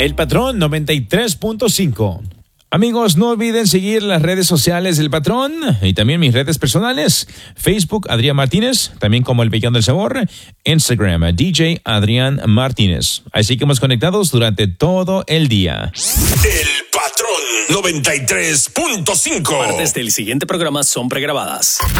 El Patrón 93.5. Amigos, no olviden seguir las redes sociales del Patrón y también mis redes personales. Facebook, Adrián Martínez, también como El Villano del Sabor. Instagram, DJ Adrián Martínez. Ahí seguimos conectados durante todo el día. El Patrón 93.5. Partes del siguiente programa son pregrabadas.